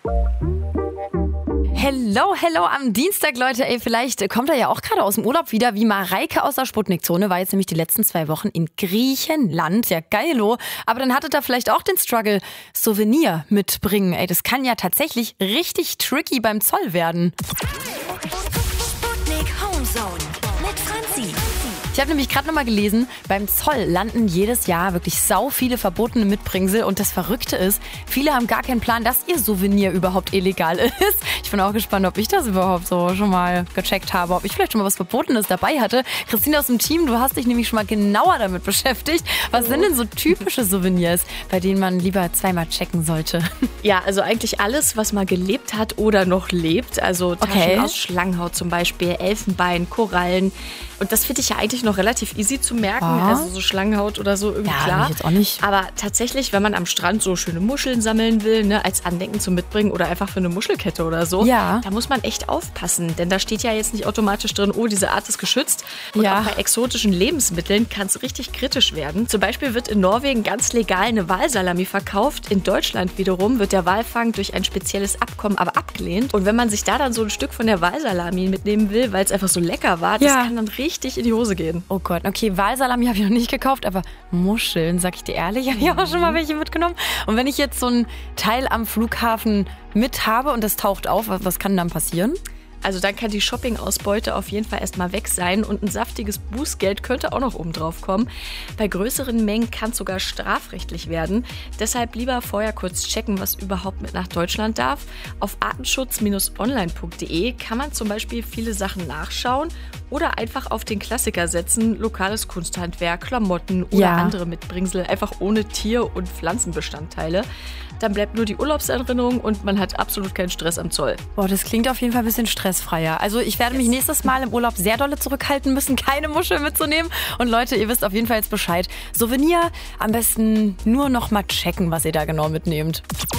Hello am Dienstag, Leute. Ey, vielleicht kommt er ja auch gerade aus dem Urlaub wieder, wie Mareike aus der Sputnik-Zone. War jetzt nämlich die letzten 2 Wochen in Griechenland. Ja, geilo. Aber dann hattet ihr vielleicht auch den Struggle, Souvenir mitbringen. Ey, das kann ja tatsächlich richtig tricky beim Zoll werden. Sputnik Homezone mit Franzi. Ich habe nämlich gerade nochmal gelesen, beim Zoll landen jedes Jahr wirklich sau viele verbotene Mitbringsel. Und das Verrückte ist, viele haben gar keinen Plan, dass ihr Souvenir überhaupt illegal ist. Ich bin auch gespannt, ob ich das überhaupt so schon mal gecheckt habe, ob ich vielleicht schon mal was Verbotenes dabei hatte. Christine aus dem Team, du hast dich nämlich schon mal genauer damit beschäftigt. Was sind denn so typische Souvenirs, bei denen man lieber zweimal checken sollte? Ja, also eigentlich alles, was mal gelebt hat oder noch lebt. Also Taschen aus Schlangenhaut zum Beispiel, Elfenbein, Korallen. Und das finde ich ja eigentlich noch relativ easy zu merken. Also so Schlangenhaut oder so, irgendwie klar. Ich jetzt auch nicht. Aber tatsächlich, wenn man am Strand so schöne Muscheln sammeln will, ne, als Andenken zum Mitbringen oder einfach für eine Muschelkette oder so, da muss man echt aufpassen. Denn da steht ja jetzt nicht automatisch drin, oh, diese Art ist geschützt. Und auch bei exotischen Lebensmitteln kann es richtig kritisch werden. Zum Beispiel wird in Norwegen ganz legal eine Walsalami verkauft. In Deutschland wiederum wird der Walfang durch ein spezielles Abkommen aber abgelehnt. Und wenn man sich da dann so ein Stück von der Walsalami mitnehmen will, weil es einfach so lecker war, das kann dann richtig in die Hose gehen. Oh Gott, okay, Walsalami habe ich noch nicht gekauft, aber Muscheln, sag ich dir ehrlich, habe ich auch schon mal welche mitgenommen. Und wenn ich jetzt so ein Teil am Flughafen mit habe und das taucht auf, was kann dann passieren? Also dann kann die Shopping-Ausbeute auf jeden Fall erstmal weg sein und ein saftiges Bußgeld könnte auch noch oben drauf kommen. Bei größeren Mengen kann es sogar strafrechtlich werden. Deshalb lieber vorher kurz checken, was überhaupt mit nach Deutschland darf. Auf artenschutz-online.de kann man zum Beispiel viele Sachen nachschauen oder einfach auf den Klassiker setzen, lokales Kunsthandwerk, Klamotten oder andere Mitbringsel, einfach ohne Tier- und Pflanzenbestandteile. Dann bleibt nur die Urlaubserinnerung und man hat absolut keinen Stress am Zoll. Boah, das klingt auf jeden Fall ein bisschen stressfreier. Also ich werde mich nächstes Mal im Urlaub sehr dolle zurückhalten müssen, keine Muschel mitzunehmen. Und Leute, ihr wisst auf jeden Fall jetzt Bescheid. Souvenir am besten nur noch mal checken, was ihr da genau mitnehmt.